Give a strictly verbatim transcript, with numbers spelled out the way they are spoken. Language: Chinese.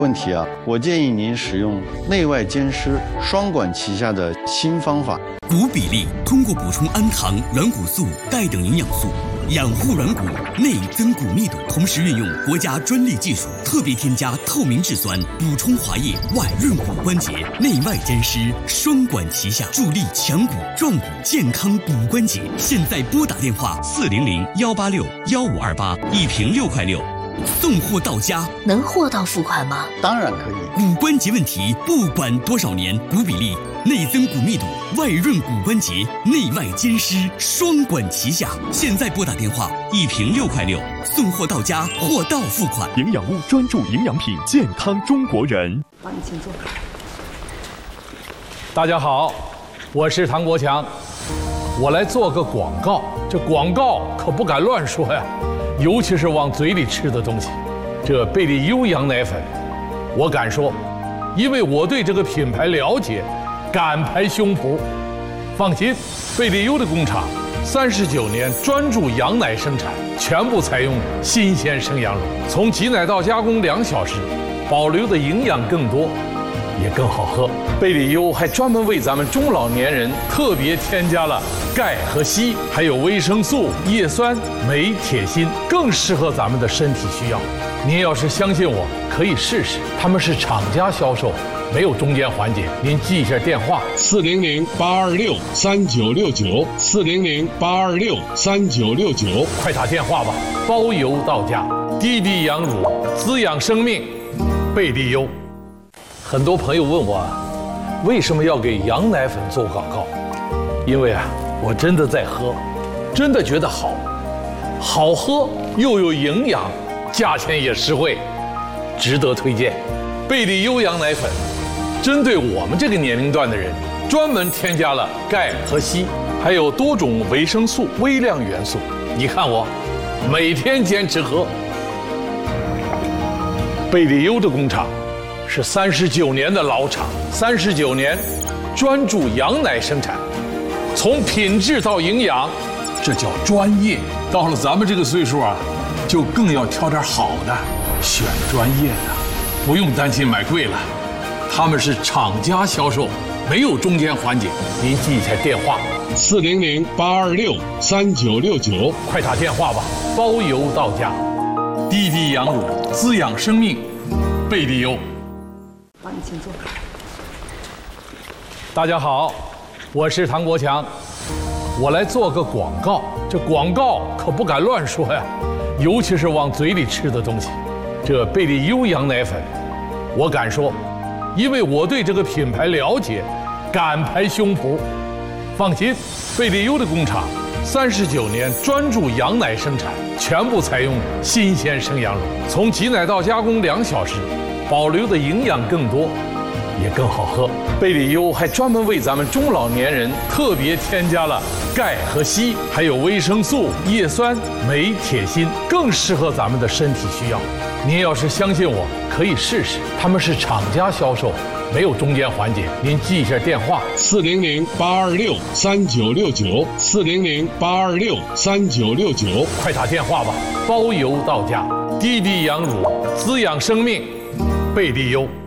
问题啊，我建议您使用内外兼施双管齐下的新方法。 骨比例通过补充氨糖、软骨素、钙等营养素，养护软骨，内增骨密度，同时运用国家专利技术，特别添加透明质酸，补充滑液，外润骨关节，内外兼施，双管齐下，助力强骨壮骨，健康骨关节。现在拨打电话四零零幺八六幺五二八，一瓶六块六。送货到家， 能货到付款吗？ 当然可以。 骨关节问题，不管多少年，骨比例、内增骨密度、外润骨关节，内外兼施，双管齐下。现在拨打电话，一瓶六块六，送货到家，货到付款。 营养屋专注营养品，健康中国人。 好，你请坐。 大家好，我是唐国强，我来做个广告。这广告可不敢乱说呀。尤其是往嘴里吃的东西，这贝利优羊奶粉，我敢说，因为我对这个品牌了解，敢拍胸脯。放心，贝利优的工厂三十九年专注羊奶生产，全部采用新鲜生羊乳，从挤奶到加工两小时，保留的营养更多，也更好喝。贝利优还专门为咱们中老年人特别添加了钙和硒，还有维生素、叶酸、镁、铁、锌，更适合咱们的身体需要。您要是相信我，可以试试。他们是厂家销售，没有中间环节。您记一下电话： 四零零八二六三九六九，四零零八二六三九六九， 快打电话吧，包邮到家。低低羊乳，滋养生命，贝利优。很多朋友问我，为什么要给羊奶粉做广告？因为啊，我真的在喝，真的觉得好，好喝又有营养，价钱也实惠，值得推荐。贝利优羊奶粉，针对我们这个年龄段的人，专门添加了钙和硒，还有多种维生素、微量元素。你看我，每天坚持喝。贝利优的工厂是三十九年的老厂，三十九年专注羊奶生产，从品质到营养，这叫专业。到了咱们这个岁数啊，就更要挑点好的，选专业的，不用担心买贵了。他们是厂家销售，没有中间环节。您记一下电话： 四零零八二六三九六九， 快打电话吧，包邮到家。低低羊乳，滋养生命，贝利优。 好，你请坐。 大家好，我是唐国强，我来做个广告。这广告可不敢乱说呀，尤其是往嘴里吃的东西。这贝利优羊奶粉，我敢说，因为我对这个品牌了解，敢拍胸脯。放心，贝利优的工厂三十九年专注羊奶生产，全部采用新鲜生羊乳，从挤奶到加工两小时，保留的营养更多，也更好喝。贝利优还专门为咱们中老年人特别添加了钙和硒，还有维生素、叶酸、镁、铁、锌，更适合咱们的身体需要。您要是相信我，可以试试。他们是厂家销售，没有中间环节。您记一下电话： 四零零八二六三九六九，四零零八二六三九六九， 快打电话吧，包邮到家。低低羊乳，滋养生命，贝利优。